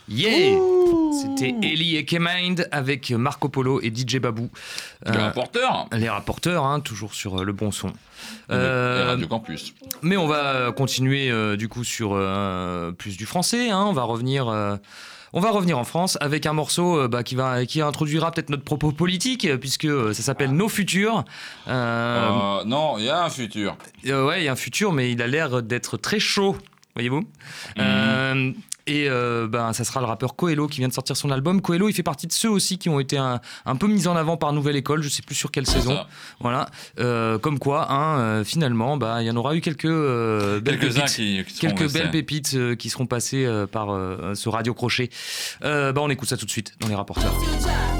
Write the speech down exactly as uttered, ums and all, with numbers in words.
Yeah. C'était Ellie et K-Mind avec Marco Polo et D J Babou. Les euh, rapporteurs. Les rapporteurs, hein, toujours sur le bon son. Euh, Radio Campus. Mais on va continuer euh, du coup sur euh, plus du français. Hein, on va revenir. Euh, On va revenir en France avec un morceau euh, bah, qui, va, qui introduira peut-être notre propos politique, puisque euh, ça s'appelle Nos Futurs. Euh... Euh, non, il y a un futur. Euh, ouais, il y a un futur, mais il a l'air d'être très chaud, voyez-vous. Mmh. Euh, et euh, ben, ça sera le rappeur Coelho qui vient de sortir son album. Coelho, il fait partie de ceux aussi qui ont été un, un peu mis en avant par Nouvelle École, je sais plus sur quelle C'est saison. Ça. Voilà. Euh, comme quoi, hein, euh, finalement, bah, il y en aura eu quelques euh, belles Quelques-uns pépites, qui, qui quelques belles pépites euh, qui seront passées euh, par euh, ce radio crochet. Euh, bah, on écoute ça tout de suite dans les rapporteurs.